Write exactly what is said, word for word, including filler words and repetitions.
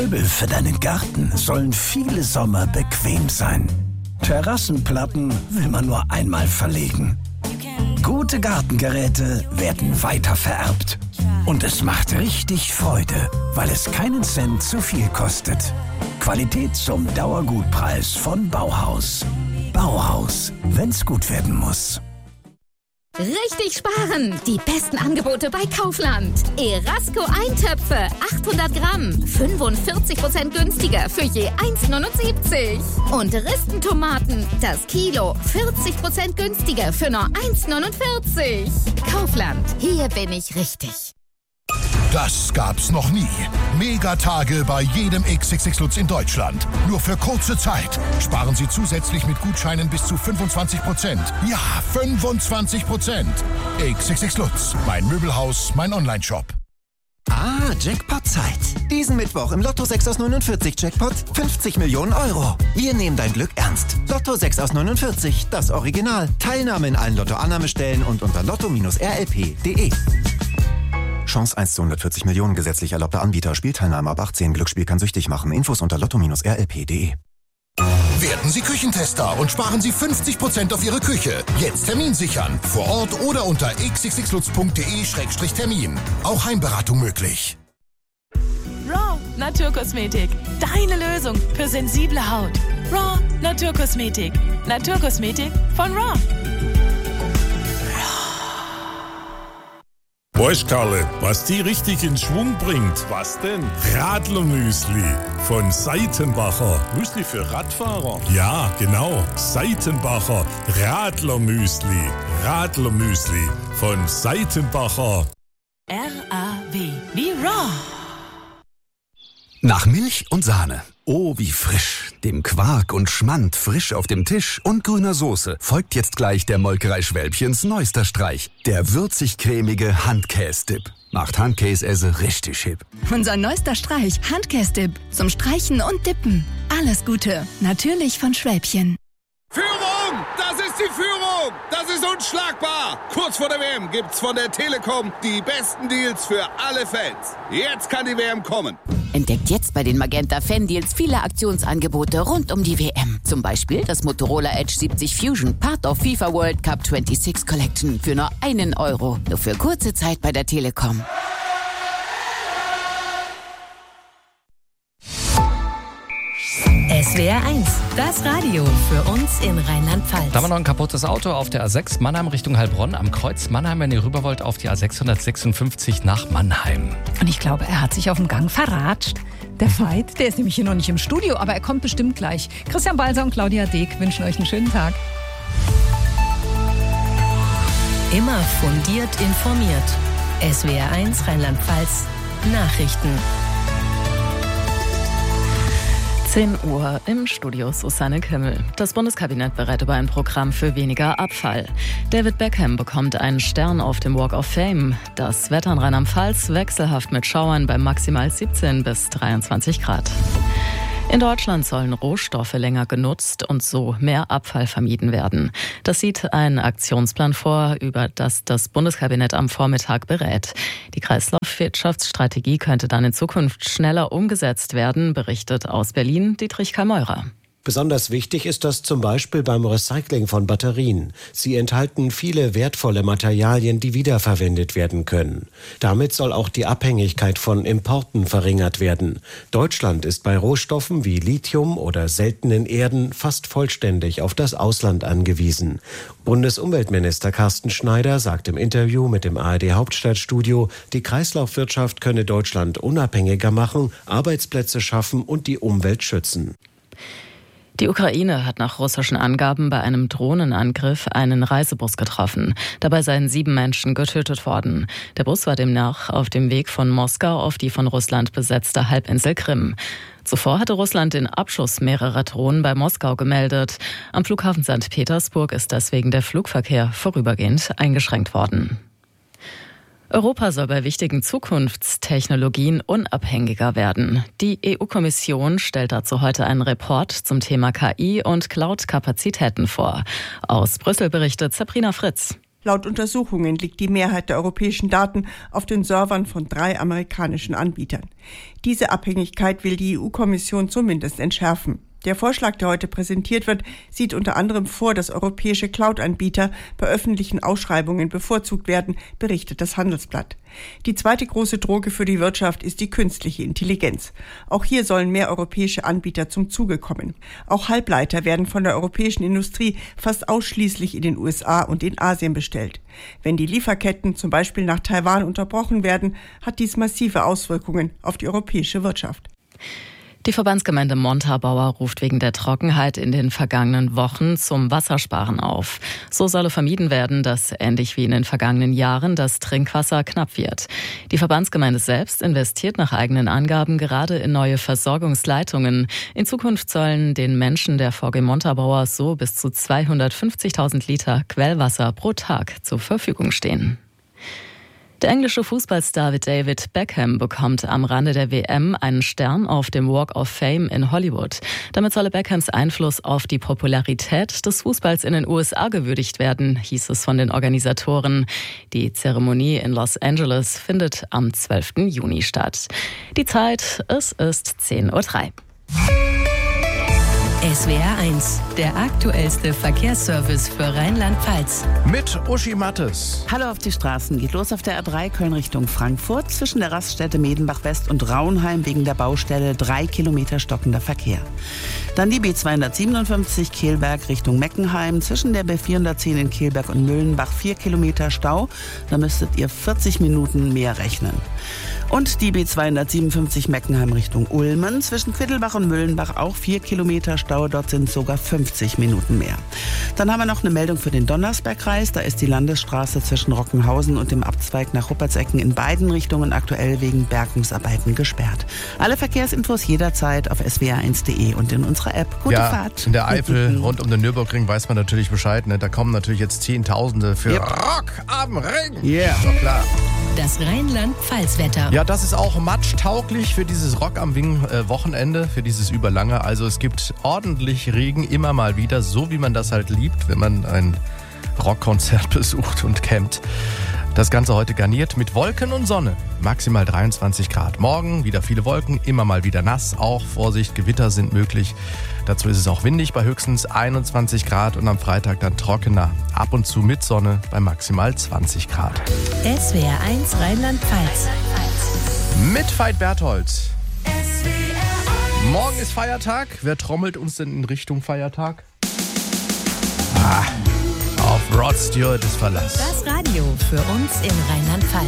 Möbel für deinen Garten sollen viele Sommer bequem sein. Terrassenplatten will man nur einmal verlegen. Gute Gartengeräte werden weitervererbt. Und es macht richtig Freude, weil es keinen Cent zu viel kostet. Qualität zum Dauergutpreis von Bauhaus. Bauhaus, wenn's gut werden muss. Richtig sparen! Die besten Angebote bei Kaufland. Erasco Eintöpfe, achthundert Gramm, fünfundvierzig Prozent günstiger für je eins neunundsiebzig. Und Ristentomaten, das Kilo, vierzig Prozent günstiger für nur eins neunundvierzig. Kaufland, hier bin ich richtig. Das gab's noch nie. Megatage bei jedem X X X Lutz in Deutschland. Nur für kurze Zeit. Sparen Sie zusätzlich mit Gutscheinen bis zu fünfundzwanzig Prozent. Ja, fünfundzwanzig Prozent. X X X Lutz, mein Möbelhaus, mein Onlineshop. Ah, Jackpot-Zeit. Diesen Mittwoch im Lotto sechs aus neunundvierzig Jackpot fünfzig Millionen Euro. Wir nehmen dein Glück ernst. Lotto sechs aus neunundvierzig, das Original. Teilnahme in allen Lotto-Annahmestellen und unter lotto R L P punkt de. Chance eins zu hundertvierzig Millionen, gesetzlich erlaubter Anbieter. Spielteilnahme ab achtzehn. Glücksspiel kann süchtig machen. Infos unter lotto R L P punkt de. Werden Sie Küchentester und sparen Sie fünfzig Prozent auf Ihre Küche. Jetzt Termin sichern. Vor Ort oder unter x x x lutz punkt de Schrägstrich Termin. Auch Heimberatung möglich. Raw Naturkosmetik. Deine Lösung für sensible Haut. Raw Naturkosmetik. Naturkosmetik von Raw. Weißt Karle, was die richtig in Schwung bringt? Was denn? Radlermüsli von Seitenbacher. Müsli für Radfahrer? Ja, genau. Seitenbacher Radlermüsli. Radlermüsli von Seitenbacher. R A W wie Raw. Nach Milch und Sahne. Oh, wie frisch. Dem Quark und Schmand frisch auf dem Tisch und grüner Soße folgt jetzt gleich der Molkerei Schwälbchens neuester Streich. Der würzig-cremige Handkäse-Dip. Macht Handkäse richtig hip. Unser neuester Streich, Handkäse-Dip. Zum Streichen und Dippen. Alles Gute. Natürlich von Schwälbchen. Führung! Das ist die Führung! Das ist unschlagbar! Kurz vor der W M gibt's von der Telekom die besten Deals für alle Fans. Jetzt kann die W M kommen. Entdeckt jetzt bei den Magenta Fan-Deals viele Aktionsangebote rund um die W M. Zum Beispiel das Motorola Edge siebzig Fusion, Part of FIFA World Cup sechsundzwanzig Collection für nur einen Euro. Nur für kurze Zeit bei der Telekom. S W R eins, das Radio für uns in Rheinland-Pfalz. Da haben wir noch ein kaputtes Auto auf der A sechs Mannheim Richtung Heilbronn am Kreuz Mannheim, wenn ihr rüber wollt, auf die A sechshundertsechsundfünfzig nach Mannheim. Und ich glaube, er hat sich auf dem Gang verratscht. Der Veit, der ist nämlich hier noch nicht im Studio, aber er kommt bestimmt gleich. Christian Balser und Claudia Deek wünschen euch einen schönen Tag. Immer fundiert informiert. S W R eins Rheinland-Pfalz Nachrichten. zehn Uhr im Studio Susanne Kimmel. Das Bundeskabinett berät über ein Programm für weniger Abfall. David Beckham bekommt einen Stern auf dem Walk of Fame. Das Wetter in Rheinland-Pfalz wechselhaft mit Schauern bei maximal siebzehn bis dreiundzwanzig Grad. In Deutschland sollen Rohstoffe länger genutzt und so mehr Abfall vermieden werden. Das sieht ein Aktionsplan vor, über das das Bundeskabinett am Vormittag berät. Die Kreislaufwirtschaftsstrategie könnte dann in Zukunft schneller umgesetzt werden, berichtet aus Berlin Dietrich Kameurer. Besonders wichtig ist das zum Beispiel beim Recycling von Batterien. Sie enthalten viele wertvolle Materialien, die wiederverwendet werden können. Damit soll auch die Abhängigkeit von Importen verringert werden. Deutschland ist bei Rohstoffen wie Lithium oder seltenen Erden fast vollständig auf das Ausland angewiesen. Bundesumweltminister Carsten Schneider sagt im Interview mit dem A R D Hauptstadtstudio, die Kreislaufwirtschaft könne Deutschland unabhängiger machen, Arbeitsplätze schaffen und die Umwelt schützen. Die Ukraine hat nach russischen Angaben bei einem Drohnenangriff einen Reisebus getroffen. Dabei seien sieben Menschen getötet worden. Der Bus war demnach auf dem Weg von Moskau auf die von Russland besetzte Halbinsel Krim. Zuvor hatte Russland den Abschuss mehrerer Drohnen bei Moskau gemeldet. Am Flughafen Sankt Petersburg ist deswegen der Flugverkehr vorübergehend eingeschränkt worden. Europa soll bei wichtigen Zukunftstechnologien unabhängiger werden. Die E U-Kommission stellt dazu heute einen Report zum Thema K I und Cloud-Kapazitäten vor. Aus Brüssel berichtet Sabrina Fritz. Laut Untersuchungen liegt die Mehrheit der europäischen Daten auf den Servern von drei amerikanischen Anbietern. Diese Abhängigkeit will die E U-Kommission zumindest entschärfen. Der Vorschlag, der heute präsentiert wird, sieht unter anderem vor, dass europäische Cloud-Anbieter bei öffentlichen Ausschreibungen bevorzugt werden, berichtet das Handelsblatt. Die zweite große Droge für die Wirtschaft ist die künstliche Intelligenz. Auch hier sollen mehr europäische Anbieter zum Zuge kommen. Auch Halbleiter werden von der europäischen Industrie fast ausschließlich in den U S A und in Asien bestellt. Wenn die Lieferketten zum Beispiel nach Taiwan unterbrochen werden, hat dies massive Auswirkungen auf die europäische Wirtschaft. Die Verbandsgemeinde Montabaur ruft wegen der Trockenheit in den vergangenen Wochen zum Wassersparen auf. So solle vermieden werden, dass ähnlich wie in den vergangenen Jahren das Trinkwasser knapp wird. Die Verbandsgemeinde selbst investiert nach eigenen Angaben gerade in neue Versorgungsleitungen. In Zukunft sollen den Menschen der V G Montabaur so bis zu zweihundertfünfzigtausend Liter Quellwasser pro Tag zur Verfügung stehen. Der englische Fußballstar David Beckham bekommt am Rande der W M einen Stern auf dem Walk of Fame in Hollywood. Damit solle Beckhams Einfluss auf die Popularität des Fußballs in den U S A gewürdigt werden, hieß es von den Organisatoren. Die Zeremonie in Los Angeles findet am zwölften Juni statt. Die Zeit, es ist zehn Uhr drei. S W R eins, der aktuellste Verkehrsservice für Rheinland-Pfalz. Mit Uschi Mattes. Hallo auf die Straßen. Geht los auf der A drei Köln Richtung Frankfurt. Zwischen der Raststätte Medenbach West und Raunheim wegen der Baustelle drei Kilometer stockender Verkehr. Dann die B zweihundertsiebenundfünfzig Kehlberg Richtung Meckenheim. Zwischen der B vierhundertzehn in Kehlberg und Müllenbach vier Kilometer Stau. Da müsstet ihr vierzig Minuten mehr rechnen. Und die B zweihundertsiebenundfünfzig Meckenheim Richtung Ulmen. Zwischen Quiddelbach und Müllenbach auch vier Kilometer Stau. Dort sind sogar fünfzig Minuten mehr. Dann haben wir noch eine Meldung für den Donnersbergkreis. Da ist die Landesstraße zwischen Rockenhausen und dem Abzweig nach Ruppertsecken in beiden Richtungen aktuell wegen Bergungsarbeiten gesperrt. Alle Verkehrsinfos jederzeit auf s w r eins punkt de und in unserer App. Gute ja, Fahrt. In der Eifel rund um den Nürburgring weiß man natürlich Bescheid. Ne? Da kommen natürlich jetzt Zehntausende für yep. Rock am Ring. Ja, yeah. Ist doch klar. Das Rheinland-Pfalz-Wetter. Ja, das ist auch matschtauglich für dieses Rock am Ring äh, Wochenende, für dieses Überlange. Also es gibt ordentlich Regen immer mal wieder, so wie man das halt liebt, wenn man ein Rockkonzert besucht und campt. Das Ganze heute garniert mit Wolken und Sonne. Maximal dreiundzwanzig Grad. Morgen wieder viele Wolken, immer mal wieder nass. Auch Vorsicht, Gewitter sind möglich. Dazu ist es auch windig bei höchstens einundzwanzig Grad und am Freitag dann trockener. Ab und zu mit Sonne bei maximal zwanzig Grad. S W R eins Rheinland-Pfalz. Mit Veit Berthold. Morgen ist Feiertag. Wer trommelt uns denn in Richtung Feiertag? Ah, auf Rod Stewart ist Verlass. Das Radio für uns in Rheinland-Pfalz.